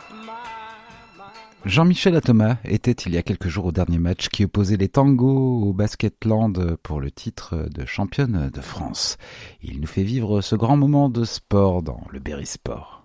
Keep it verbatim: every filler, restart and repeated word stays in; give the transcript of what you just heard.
Jean-Michel Atoma était il y a quelques jours au dernier match qui opposait les Tangos au Basketland pour le titre de championne de France. Il nous fait vivre ce grand moment de sport dans le Berry Sport.